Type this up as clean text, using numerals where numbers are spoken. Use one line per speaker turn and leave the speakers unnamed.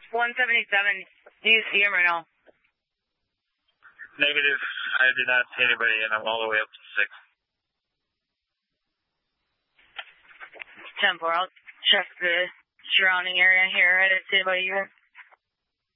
177. Do you see him or no?
Negative. I do not see anybody, and I'm all the way up to 6.
10-4. I'll check the surrounding area here. I didn't see anybody here.